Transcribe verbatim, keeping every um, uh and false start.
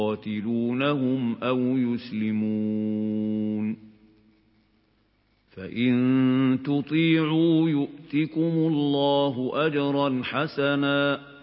يقاتلونهم أو يسلمون فإن تطيعوا يؤتكم الله أجرا حسنا